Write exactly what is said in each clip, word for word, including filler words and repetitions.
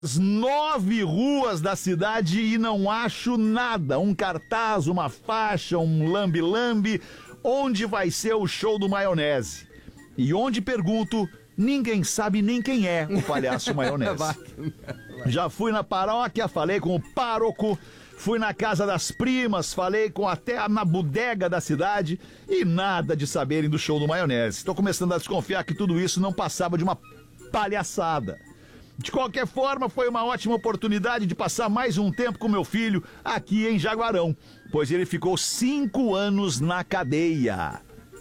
As nove ruas da cidade e não acho nada. Um cartaz, uma faixa, um lambe-lambe. Onde vai ser o show do Maionese? E onde pergunto, ninguém sabe nem quem é o palhaço Maionese. Já fui na paróquia, falei com o pároco. Fui na casa das primas, falei com até na bodega da cidade e nada de saberem do show do Maionese. Estou começando a desconfiar que tudo isso não passava de uma palhaçada. De qualquer forma, foi uma ótima oportunidade de passar mais um tempo com meu filho aqui em Jaguarão, pois ele ficou cinco anos na cadeia.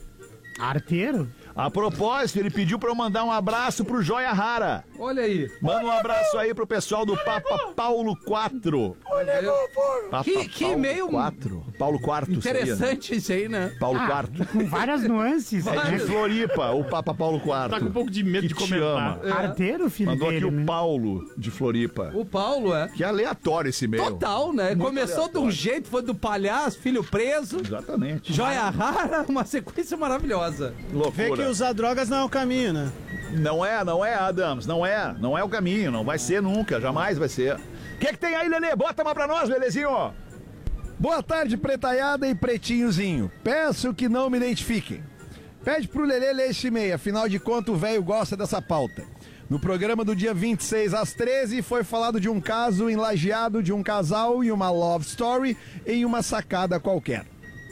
Arteiro? A propósito, ele pediu pra eu mandar um abraço pro Joia Rara. Olha aí. Manda um abraço aí pro pessoal do Papa Paulo quatro. Olha, Papa que, que Paulo meio quatro. Paulo quarto. interessante seria, né? isso aí, né? Paulo Ah, quarto. com várias nuances. É de né? Floripa, o Papa Paulo quarto. Tá com um pouco de medo que de te comentar. ama. É. Arteiro, filho Mandou dele, aqui né? o Paulo de Floripa. O Paulo, é. Que aleatório esse e-mail. Total, né? Muito Começou de um aleatório. jeito, foi do palhaço, filho preso, Exatamente. joia rara, uma sequência maravilhosa. Loucura. Vê que usar drogas não é o caminho, né? Não é, não é, Adams, não é. Não é o caminho, não vai ser nunca, jamais vai ser. O que, que tem aí, Lelê? Bota uma pra nós, Lelezinho. Boa tarde, pretaiada e pretinhozinho. Peço que não me identifiquem. Pede pro Lelê ler esse e-mail, afinal de contas o velho gosta dessa pauta. No programa do dia vinte e seis às treze foi falado de um caso enlajeado de um casal e uma love story em uma sacada qualquer.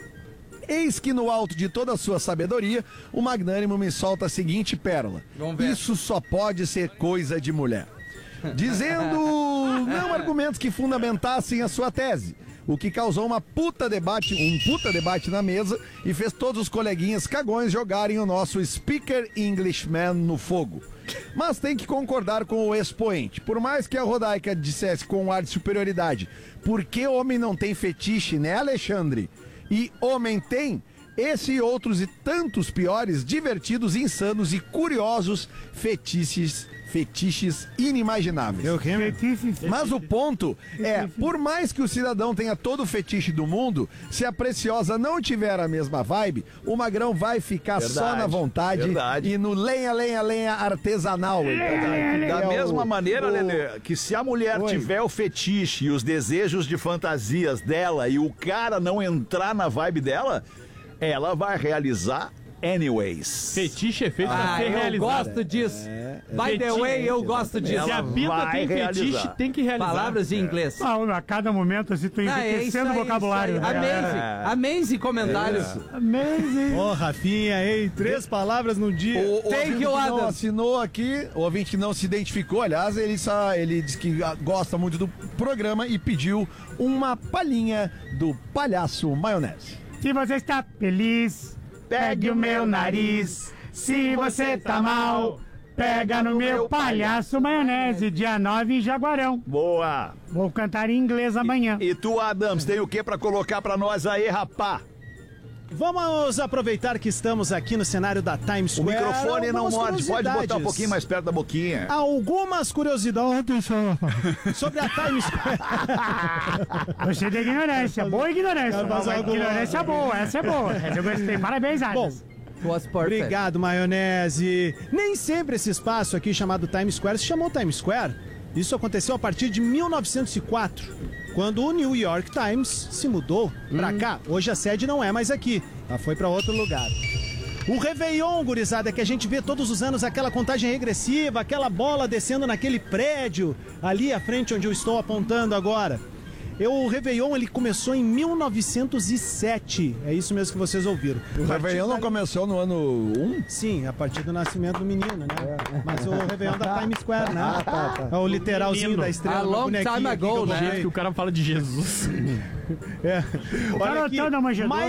Eis que no alto de toda a sua sabedoria, o magnânimo me solta a seguinte pérola. Vamos ver. Isso só pode ser coisa de mulher. Dizendo não argumentos que fundamentassem a sua tese, o que causou uma puta debate, um puta debate na mesa e fez todos os coleguinhas cagões jogarem o nosso Speaker Englishman no fogo. Mas tem que concordar com o expoente. Por mais que a Rodaica dissesse com um ar de superioridade, por que homem não tem fetiche, né, Alexandre? E homem tem, esse e outros e tantos piores, divertidos, insanos e curiosos fetiches, fetiches inimagináveis. Eu que Mas o ponto é, por mais que o cidadão tenha todo o fetiche do mundo, se a Preciosa não tiver a mesma vibe, o magrão vai ficar Verdade, só na vontade verdade. e no lenha, lenha, lenha artesanal. Da É mesma o- maneira, o- Lelê, que se a mulher Oi. tiver o fetiche e os desejos de fantasias dela e o cara não entrar na vibe dela, ela vai realizar anyways. Fetiche é feito pra Ah, ser eu realizado. gosto disso. By the Fetiche. way, eu gosto disso. Se a Ela pinta vai tem fetiche, realizar. tem que realizar. Palavras em inglês. Ah, a cada momento, assim, tu Ah, é isso enriquecendo aí, o vocabulário. isso aí. né? Amazing. Amazing comentários. Amazing. Ô, Rafinha, ei, três palavras num dia. O, o Thank ouvinte you, que não Adams. assinou aqui, o ouvinte que não se identificou, aliás, ele só ele disse que ah, gosta muito do programa e pediu uma palhinha do Palhaço Maionese. Se você está feliz, pegue o meu nariz. Se você tá mal, pega no meu palhaço Maionese, dia nove em Jaguarão. Boa! Vou cantar em inglês amanhã. E tu, Adams, tem o que pra colocar pra nós aí, rapá? Vamos aproveitar que estamos aqui no cenário da Times O Square. microfone não Algumas morde, pode botar um curiosidades. pouquinho mais perto da boquinha. Algumas curiosidades sobre a Times Square. Você tem ignorância, boa ignorância. Quero fazer Uma alguma- ignorância boa, essa é boa. Essa eu gostei. Parabéns, Adams. Was perfect. Obrigado, Maionese. Nem sempre esse espaço aqui chamado Times Square se chamou Times Square. Isso aconteceu a partir de mil novecentos e quatro, quando o New York Times se mudou pra cá. Hoje a sede não é mais aqui, ela foi pra outro lugar. O Réveillon, gurizada, que a gente vê todos os anos aquela contagem regressiva, aquela bola descendo naquele prédio, ali à frente onde eu estou apontando agora. Eu, o Réveillon, ele começou em mil novecentos e sete, é isso mesmo que vocês ouviram. O Réveillon não começou no ano um? Sim, a partir do nascimento do menino, né? Mas o Réveillon da Times Square, né? Ah, tá, tá. É o literalzinho Menino. da estrela. A do long bonequinho time aqui ago, que eu né? botei. Que o cara fala de Jesus. É. Olha Garotão aqui, da manjedoura.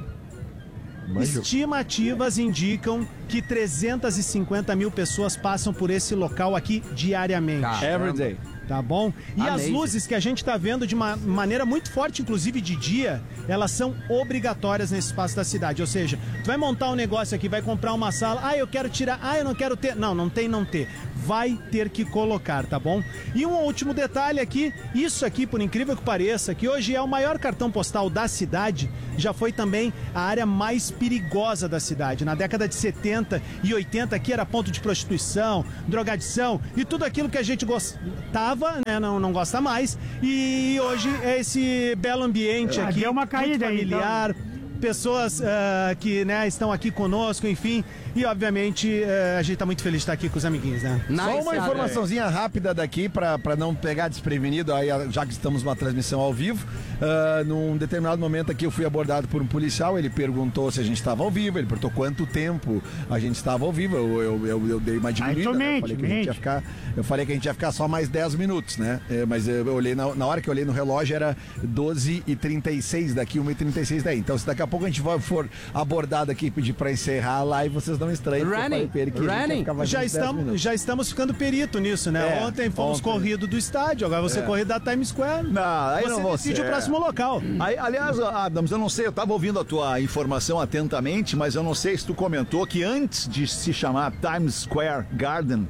mai- Estimativas indicam que trezentas e cinquenta mil pessoas passam por esse local aqui diariamente. Cara. Every day. Tá bom? E as Amazing. luzes que a gente tá vendo de uma maneira muito forte, inclusive de dia, elas são obrigatórias nesse espaço da cidade. Ou seja, tu vai montar um negócio aqui, vai comprar uma sala, ah, eu quero tirar, ah, eu não quero ter. Não, não tem, não ter. Vai ter que colocar, tá bom? E um último detalhe aqui, isso aqui, por incrível que pareça, que hoje é o maior cartão postal da cidade, já foi também a área mais perigosa da cidade. Na década de setenta e oitenta aqui era ponto de prostituição, drogadição e tudo aquilo que a gente gostava gostava, né? Não, não gosta mais. E hoje é esse belo ambiente Ah, aqui. deu uma caída aí, muito familiar. Pessoas ah, que né, estão aqui conosco, enfim. E, obviamente, ah, a gente tá muito feliz de estar aqui com os amiguinhos, né? Só uma Nice, informaçãozinha rápida daqui pra, pra não pegar desprevenido, aí, já que estamos numa transmissão ao vivo. Ah, num determinado momento aqui eu fui abordado por um policial, ele perguntou se a gente estava ao vivo, ele perguntou quanto tempo a gente estava ao vivo. Eu, eu, eu, eu dei uma diminuída, tu né? mente, eu, falei que a gente mente. ia ficar, eu falei que a gente ia ficar só mais dez minutos, né? É, mas eu olhei na, na hora que eu olhei no relógio era doze e trinta e seis, daqui uma e trinta e seis daí. Então se daqui a pouco a gente for, for abordado aqui e pedir pra encerrar a live, vocês não estranhem. porque eu falei pra ele que a gente ia Running. ficar mais Já uns dez estamos, minutos. já estamos ficando perito nisso, né? É, ontem fomos ontem. corrido do estádio, agora você corrido da Times Square. Não, aí você não vou decide ser. o próximo local. Aí, aliás, Adams, eu não sei, eu tava ouvindo a tua informação atentamente, mas eu não sei se tu comentou que antes de se chamar Times Square Garden,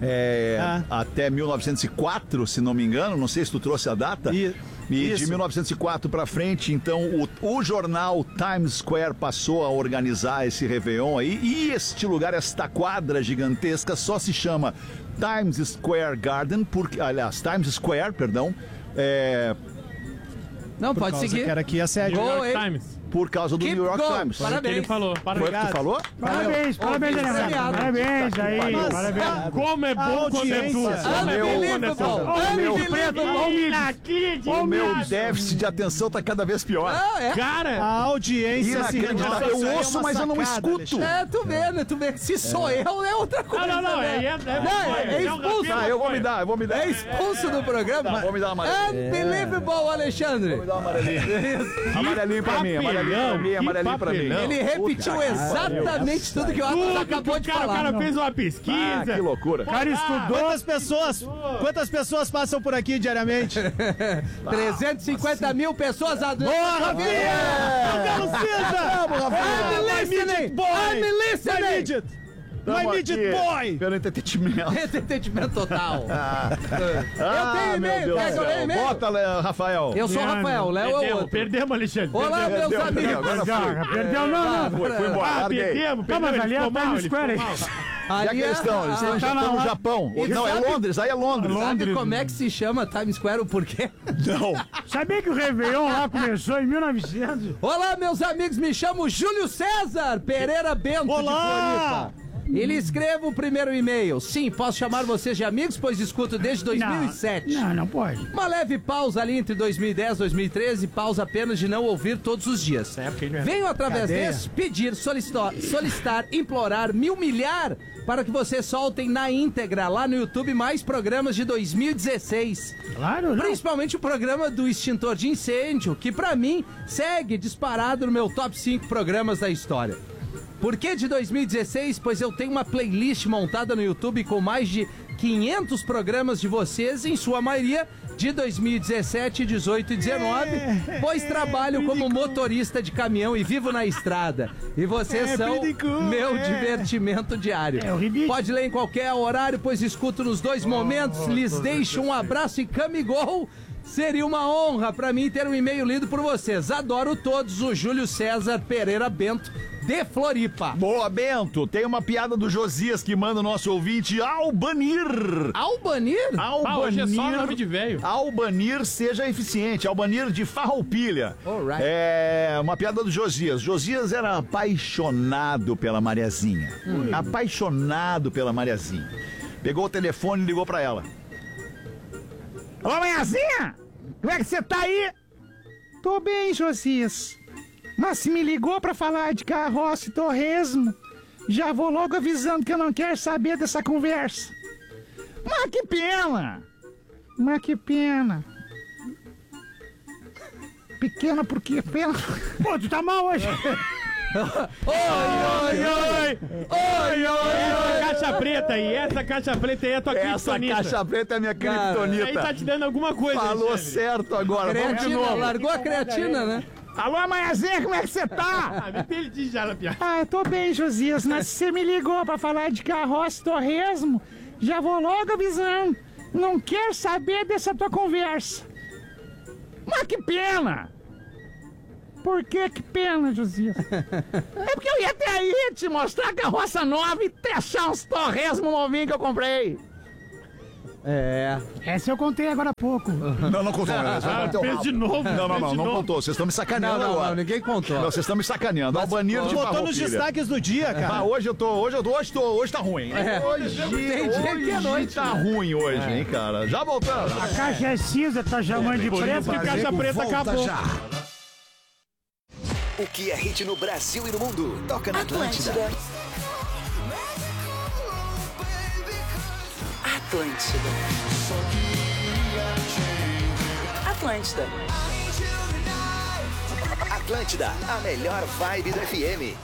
é, Ah. até mil novecentos e quatro, se não me engano, não sei se tu trouxe a data. E- E de isso. mil novecentos e quatro pra frente, então, o, o jornal Times Square passou a organizar esse Réveillon aí, e este lugar, esta quadra gigantesca, só se chama Times Square Garden, porque, aliás, Times Square, perdão, é, Não, Por pode causa seguir. que era aqui a sede. Gol, New York hein? Times. por causa do Keep New York going. Times. Foi o que Parabéns. ele falou. Foi Parabéns. o que tu falou? Parabéns, parabéns, Ouvido Daniel. premiado. Parabéns aí, Mas, parabéns. ah, Como é bom quando é tu. audiência. Como é bom quando é Unbelievable. tu. meu Unbelievable. O meu déficit de atenção tá cada vez pior. Ah, é. Cara, A audiência se Inacreditável. Eu Isso aí é ouço, uma mas eu não sacada, escuto. Alexandre. É, tu vê, né? Tu vê que se sou eu, é outra coisa. não, não, né? é- é- é- Não, é, é é um expulso. Ah, eu vou me dar, eu vou me dar. É expulso do programa. Tá, vou me dar uma amarelinha. Unbelievable, Alexandre. Vou me dar uma amarelinha. Amarelinho pra mim, amarelinho pra mim, que amarelinho pra mim. papelão. Ele repetiu exatamente tudo que o Atlas tudo acabou que o de cara, o falar. cara fez uma Ah, pesquisa. que loucura. O cara estudou. Quantas pessoas, quantas pessoas passam por aqui diariamente? trezentos e cinquenta mil pessoas adultas. Boa, Rafinha! Não precisa! I'm My midget listening! boy! I'm My listening! midget! Tamo My midget aqui boy! Pelo entretenimento. Entretenimento total. Ah, Eu tenho meu e-mail, Deus pega do o céu. e-mail. Bota, Lé- Rafael. Eu sou o Rafael, Léo é o Perdemos, outro. perdemos, Alexandre. Olá, perdemos. meus Perdeu, amigos. perdeu, agora Já, perdeu, não, não. Foi, foi embora, Ah, larguei. perdemos, Tá, mas perdemos. ali é Ele a ficou mal, Times ele Square ficou aí. mal. Já Ali que é- eles estão, eles estão, Ah, já tá estão no lá. Japão. E Não, é sabe- Londres, aí é Londres. Sabe Londres. como é que se chama Times Square, o porquê? Não. Sabia que o Réveillon lá começou em mil e novecentos? Olá, meus amigos, me chamo Júlio César Pereira Bento Olá! de Floripa. E lhe escrevo o primeiro e-mail. Sim, posso chamar vocês de amigos, pois escuto desde dois mil e sete. Não, não pode. Uma leve pausa ali entre dois mil e dez e dois mil e treze, pausa apenas de não ouvir todos os dias. É, porque ele não é- Venho através Cadeia. desse pedir, solicitar, solicitar, implorar, me humilhar para que vocês soltem na íntegra lá no YouTube mais programas de dois mil e dezesseis. Claro, não. Principalmente o programa do extintor de incêndio, que pra mim segue disparado no meu top cinco programas da história. Por que de dois mil e dezesseis? Pois eu tenho uma playlist montada no YouTube com mais de quinhentos programas de vocês, em sua maioria de dois mil e dezessete, dezoito e dezenove, pois trabalho como motorista de caminhão e vivo na estrada. E vocês É são ridículo, meu é. divertimento diário. É o ridículo. Pode ler em qualquer horário, pois escuto nos dois momentos. Lhes deixo um abraço e camigol. Seria uma honra pra mim ter um e-mail lido por vocês. Adoro todos, o Júlio César Pereira Bento, de Floripa. Boa, Bento. Tem uma piada do Josias que manda o nosso ouvinte Albanir. Albanir? Ah, hoje é só nome de velho. Albanir seja eficiente. Albanir de Farroupilha. Alright. É uma piada do Josias. Josias era apaixonado pela Mariazinha. Apaixonado pela Mariazinha. Pegou o telefone e ligou pra ela. Ô, Manhãzinha! Como é que você tá aí? Tô bem, Josias. Mas se me ligou pra falar de carroça e torresmo, já vou logo avisando que eu não quero saber dessa conversa. Mas que pena! Mas que pena! Pequena por quê? Pena? Pô, tu tá mal hoje! Oi, oi, oi! Oi, oi, oi! Caixa preta aí, essa caixa preta aí é a tua Essa criptonita. caixa preta é minha Cara, Aí tá criptonita. te dando alguma coisa, Falou Alexandre. certo agora. Vamos de Creatina, novo. largou a creatina, né? Alô, Manhãzinha, como é que você tá? Ah, me perdi já na piada. Ah, eu tô bem, Josias, mas você me ligou pra falar de carroça e torresmo, já vou logo avisando. Não quero saber dessa tua conversa. Mas que pena! Por que que pena, Josias? É porque eu ia até aí te mostrar a carroça nova e te achar uns torresmo novinhos que eu comprei. É. Essa eu contei agora há pouco. Não, não contou. Ah, fez de novo. Não, não, fez não, de não novo. contou. Vocês estão me Não, sacaneando não, agora. não, ninguém contou. Não, vocês estão me sacaneando. Albanir de Botou nos Farroupilha. destaques do dia, cara. Ah, hoje eu tô, hoje eu tô, hoje tô, hoje tá ruim. É. Hoje, Tem dia que é hoje noite, tá né? ruim hoje, hein, cara. Já voltamos. A caixa é cinza, tá chamando de Por isso que preto. Caixa Preta acabou. O que é hit no Brasil e no mundo? Toca na Atlântida. Atlântida. Atlântida. Atlântida, a melhor vibe do F M.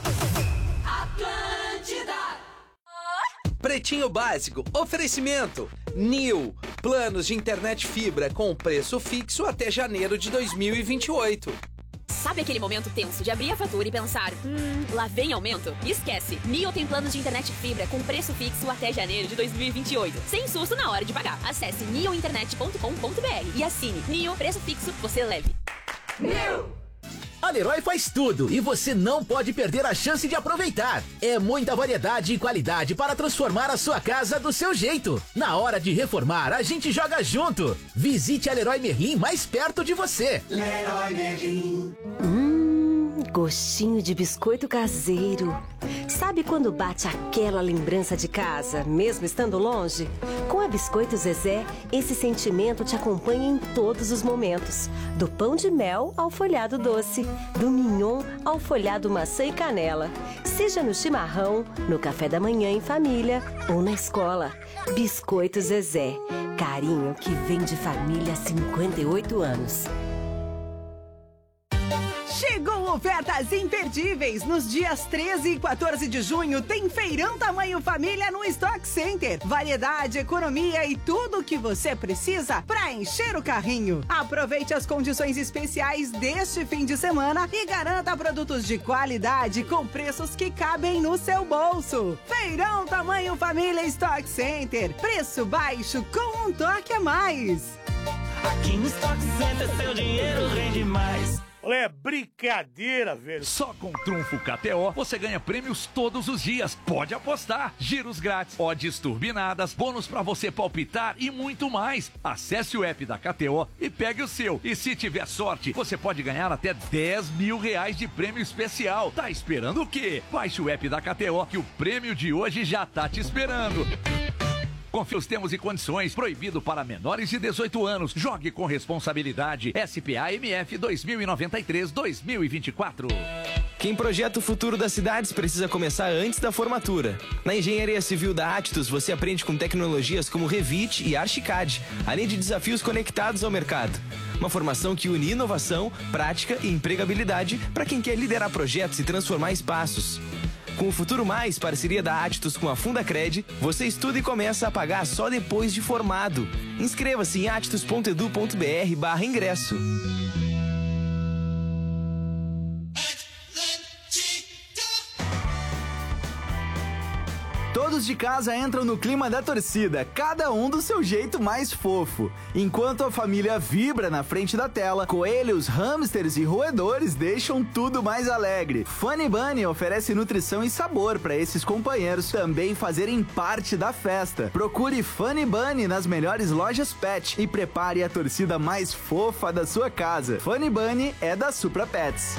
Pretinho Básico, oferecimento Nil, planos de internet fibra com preço fixo até janeiro de dois mil e vinte e oito. Sabe aquele momento tenso de abrir a fatura e pensar, hum, lá vem aumento? Esquece, Nio tem planos de internet fibra com preço fixo até janeiro de dois mil e vinte e oito. Sem susto na hora de pagar. Acesse nio internet ponto com ponto b r e assine. Nio, preço fixo, você leve. Nio! A Leroy faz tudo e você não pode perder a chance de aproveitar. É muita variedade e qualidade para transformar a sua casa do seu jeito. Na hora de reformar, a gente joga junto. Visite a Leroy Merlin mais perto de você. Leroy Merlin. Hum, gostinho de biscoito caseiro. Sabe quando bate aquela lembrança de casa, mesmo estando longe? Com a Biscoito Zezé, esse sentimento te acompanha em todos os momentos. Do pão de mel ao folhado doce, do mignon ao folhado maçã e canela. Seja no chimarrão, no café da manhã em família ou na escola. Biscoito Zezé, carinho que vem de família há cinquenta e oito anos. Chegou ofertas imperdíveis! Nos dias treze e quatorze de junho tem Feirão Tamanho Família no Stock Center. Variedade, economia e tudo o que você precisa para encher o carrinho. Aproveite as condições especiais deste fim de semana e garanta produtos de qualidade com preços que cabem no seu bolso. Feirão Tamanho Família Stock Center. Preço baixo com um toque a mais. Aqui no Stock Center seu dinheiro rende mais. É brincadeira, velho. Só com Trunfo K T O você ganha prêmios todos os dias. Pode apostar. Giros grátis, odds turbinadas, bônus pra você palpitar e muito mais. Acesse o app da K T O e pegue o seu. E se tiver sorte, você pode ganhar até dez mil reais de prêmio especial. Tá esperando o quê? Baixe o app da K T O que o prêmio de hoje já tá te esperando. Confira os termos e condições. Proibido para menores de dezoito anos. Jogue com responsabilidade. S P A M F dois mil e noventa e três a dois mil e vinte e quatro. Quem projeta o futuro das cidades precisa começar antes da formatura. Na Engenharia Civil da Actus, você aprende com tecnologias como Revit e Archicad, além de desafios conectados ao mercado. Uma formação que une inovação, prática e empregabilidade para quem quer liderar projetos e transformar espaços. Com o Futuro Mais, parceria da Actus com a Fundacred, você estuda e começa a pagar só depois de formado. Inscreva-se em actus ponto edu ponto br barra ingresso. Todos de casa entram no clima da torcida, cada um do seu jeito mais fofo. Enquanto a família vibra na frente da tela, coelhos, hamsters e roedores deixam tudo mais alegre. Funny Bunny oferece nutrição e sabor para esses companheiros também fazerem parte da festa. Procure Funny Bunny nas melhores lojas pet e prepare a torcida mais fofa da sua casa. Funny Bunny é da Supra Pets.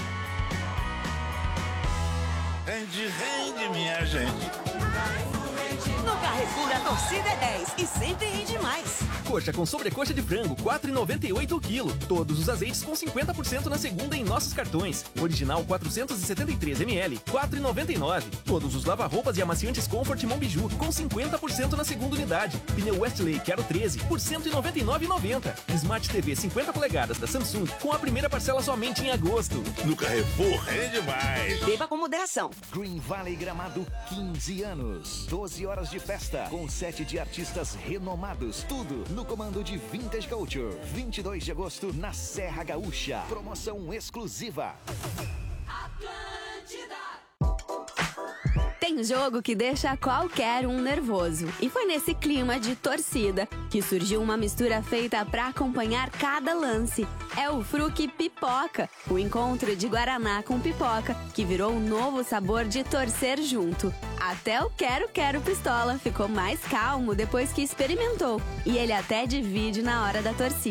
Rende, rende, minha gente. No Carrefour, a torcida é dez e sempre rende mais. Coxa com sobrecoxa de frango, quatro reais e noventa e oito o quilo. Todos os azeites com cinquenta por cento na segunda em nossos cartões. Original quatrocentos e setenta e três mililitros, quatro reais e noventa e nove. Todos os lava-roupas e amaciantes Comfort Monbiju com cinquenta por cento na segunda unidade. Pneu Westlake Aro treze por cento e noventa e nove reais e noventa centavos. Smart T V cinquenta polegadas da Samsung com a primeira parcela somente em agosto. No Carrefour rende mais. Beba com moderação. Green Valley Gramado, quinze anos. doze horas de festa com sete de artistas renomados. Tudo no comando de Vintage Culture. vinte e dois de agosto na Serra Gaúcha. Promoção exclusiva. Atlântida. Tem jogo que deixa qualquer um nervoso. E foi nesse clima de torcida que surgiu uma mistura feita para acompanhar cada lance. É o Fruque Pipoca, o encontro de Guaraná com pipoca, que virou um novo sabor de torcer junto. Até o Quero Quero Pistola ficou mais calmo depois que experimentou. E ele até divide na hora da torcida.